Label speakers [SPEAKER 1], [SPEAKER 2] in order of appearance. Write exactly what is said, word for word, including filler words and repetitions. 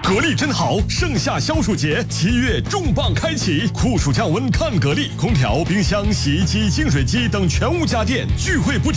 [SPEAKER 1] 格力真好，盛夏消暑节，七月重磅开启，酷暑降温看格力，空调、冰箱、洗衣机、净水机等全屋家电聚会不